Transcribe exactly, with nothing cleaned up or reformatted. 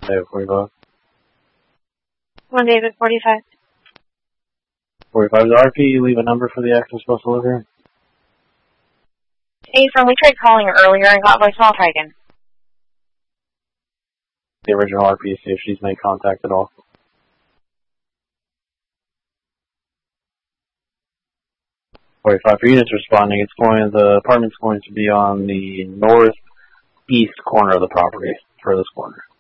David forty-five. One David forty-five. forty-five is R P. Leave a number for the access bus delivery. Hey, from we tried calling earlier and got voicemail taken. The original R P, see if she's made contact at all. forty-five for units responding. It's going. The apartment's going to be on the northeast corner of the property, furthest corner.